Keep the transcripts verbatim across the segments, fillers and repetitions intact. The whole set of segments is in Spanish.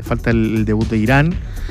falta el, el debut de Irán,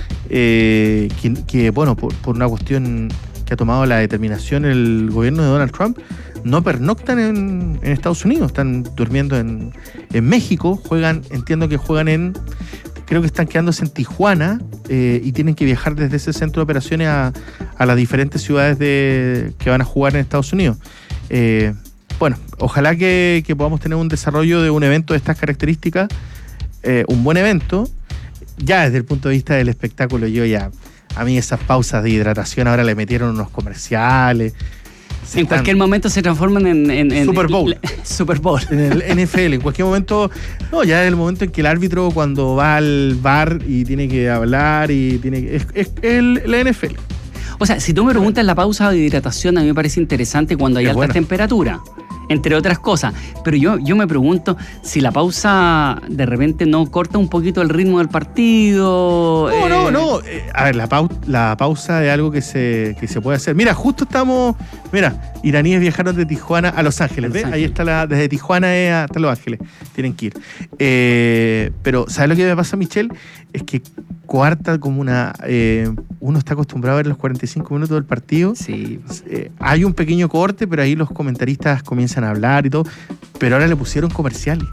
eh, que, que, bueno, por, por una cuestión que ha tomado la determinación el gobierno de Donald Trump, no pernoctan en, en Estados Unidos, están durmiendo en, en México, juegan, entiendo que juegan en, creo que están quedándose en Tijuana, eh, y tienen que viajar desde ese centro de operaciones a, a las diferentes ciudades de, que van a jugar en Estados Unidos. Eh, bueno, ojalá que, que podamos tener un desarrollo de un evento de estas características, eh, un buen evento. Ya desde el punto de vista del espectáculo, yo ya, a mí esas pausas de hidratación ahora le metieron unos comerciales. En están, cualquier momento se transforman en, en, en Super Bowl. En, Super Bowl. En el N F L. En cualquier momento, no, ya es el momento en que el árbitro, cuando va al bar y tiene que hablar y tiene que. Es, es el, la N F L. O sea, si tú me preguntas la pausa de hidratación, a mí me parece interesante cuando hay es altas bueno. temperaturas, entre otras cosas. Pero yo, yo me pregunto si la pausa de repente no corta un poquito el ritmo del partido. No, eh... no, no. Eh, a ver, la, pau la pausa es algo que se, que se puede hacer. Mira, justo estamos. Mira, iraníes viajaron de Tijuana a Los Ángeles. ¿Ves? Ahí está la. Desde Tijuana hasta Los Ángeles. Tienen que ir. Eh, pero, ¿sabes lo que me pasa, Michelle? Es que cuarta como una. Eh, uno está acostumbrado a ver los cuarenta y cinco minutos del partido. Sí. Eh, hay un pequeño corte, pero ahí los comentaristas comienzan a hablar y todo. Pero ahora le pusieron comerciales.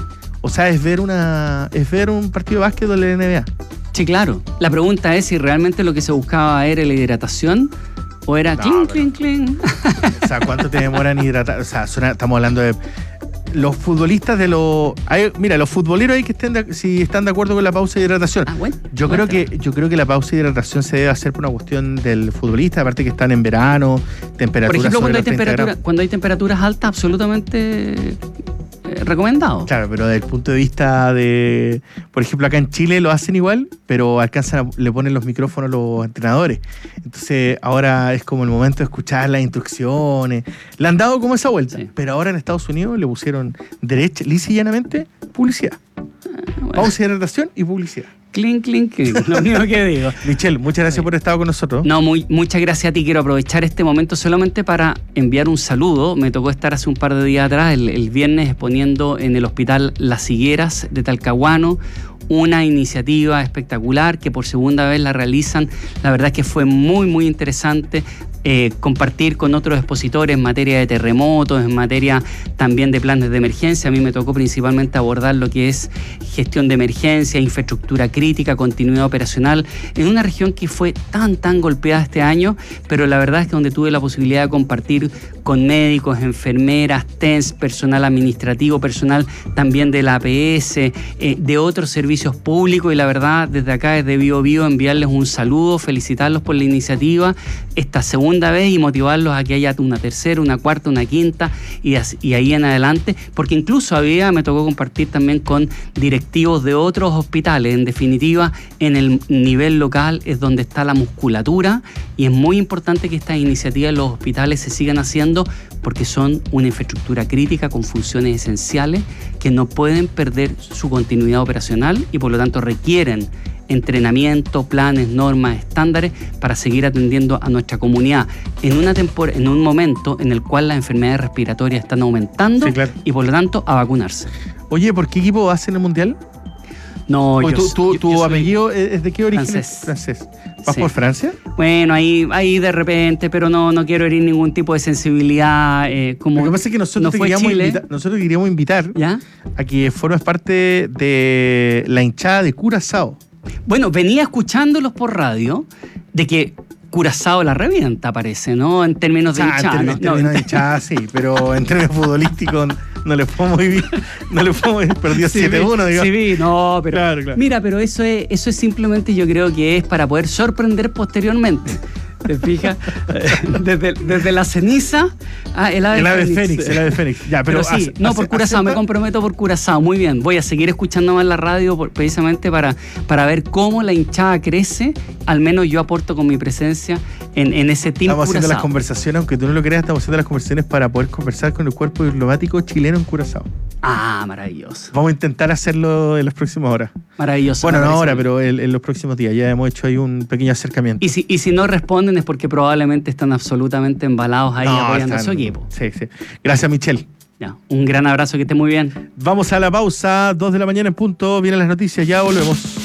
O sea, es ver una es ver un partido de básquet de la N B A. Sí, claro. La pregunta es si realmente lo que se buscaba era la hidratación o era no, clink, pero, clink, clink. O sea, ¿cuánto te demoran hidratar? O sea, suena, estamos hablando de los futbolistas de los. Hay, mira, los futboleros ahí que estén de, si están de acuerdo con la pausa de hidratación. Ah, bueno, yo creo que yo creo que la pausa de hidratación se debe hacer por una cuestión del futbolista, aparte que están en verano, temperaturas. Por ejemplo, cuando hay, treinta temperatura, grados. cuando hay temperaturas altas, absolutamente eh, recomendado. Claro, pero desde el punto de vista de, por ejemplo, acá en Chile lo hacen igual, pero alcanzan a, le ponen los micrófonos a los entrenadores. Entonces ahora es como el momento de escuchar las instrucciones. Le han dado como esa vuelta, sí. Pero ahora en Estados Unidos le pusieron derecha, lisa y llanamente, publicidad. Ah, bueno. Pausa de hidratación y publicidad. Clink, clink, clink, lo único que digo. Michelle, muchas gracias sí. por estar con nosotros. No, muy, muchas gracias a ti. Quiero aprovechar este momento solamente para enviar un saludo. Me tocó estar hace un par de días atrás, el, el viernes, exponiendo en el Hospital Las Higueras de Talcahuano, una iniciativa espectacular que por segunda vez la realizan. La verdad es que fue muy, muy interesante. Eh, compartir con otros expositores en materia de terremotos, en materia también de planes de emergencia. A mí me tocó principalmente abordar lo que es gestión de emergencia, infraestructura crítica, continuidad operacional, en una región que fue tan, tan golpeada este año, pero la verdad es que donde tuve la posibilidad de compartir con médicos, enfermeras, T E N S, personal administrativo, personal también de la A P S, eh, de otros servicios públicos, y la verdad, desde acá, desde Bio Bio, enviarles un saludo, felicitarlos por la iniciativa, esta segunda vez, y motivarlos a que haya una tercera, una cuarta, una quinta y, así, y ahí en adelante, porque incluso había, me tocó compartir también con directivos de otros hospitales. En definitiva, en el nivel local es donde está la musculatura, y es muy importante que estas iniciativas en los hospitales se sigan haciendo, porque son una infraestructura crítica con funciones esenciales que no pueden perder su continuidad operacional y por lo tanto requieren entrenamiento, planes, normas, estándares para seguir atendiendo a nuestra comunidad en una tempor- en un momento en el cual las enfermedades respiratorias están aumentando, sí, claro. Y por lo tanto a vacunarse. Oye, ¿por qué equipo vas en el Mundial? No, Oye, yo, ¿Tu, tu, yo, tu yo apellido es de qué origen? Francés. Francés. ¿Vas sí. por Francia? Bueno, ahí, ahí de repente, pero no, no quiero herir ningún tipo de sensibilidad. Eh, como Lo que pasa es que nosotros, no te fue queríamos Chile. invitar, nosotros te queríamos invitar ¿Ya? a que formas parte de la hinchada de Curazao. Bueno, venía escuchándolos por radio de que Curazao la revienta, parece, ¿no? En términos de o sea, hinchada. En, ¿no? en términos no. de hinchada, sí, pero en términos futbolísticos no le podemos vivir, no le podemos vivir, perdió sí, siete uno, digamos. Sí, no, pero claro, claro. Mira, pero eso es, eso es simplemente, yo creo que es para poder sorprender posteriormente. ¿Te fijas? Desde, desde la ceniza a el ave, el ave fénix. fénix. El ave fénix. Ya, pero, pero sí, hace, no, hace, por Curazao, acepta. me comprometo por Curazao. Muy bien, voy a seguir escuchando más la radio por, precisamente para, para ver cómo la hinchada crece. Al menos yo aporto con mi presencia en, en ese team Estamos Curazao. haciendo las conversaciones, aunque tú no lo creas, estamos haciendo las conversaciones para poder conversar con el cuerpo diplomático chileno en Curazao. Ah, maravilloso. Vamos a intentar hacerlo en las próximas horas. Maravilloso. Bueno, no ahora, bien. pero en, en los próximos días. Ya hemos hecho ahí un pequeño acercamiento. Y si, y si no responden es porque probablemente están absolutamente embalados ahí no, apoyando están, a su equipo. Sí, sí. Gracias, Michelle. Ya, un gran abrazo, que esté muy bien. Vamos a la pausa, dos de la mañana en punto. Vienen las noticias, ya volvemos.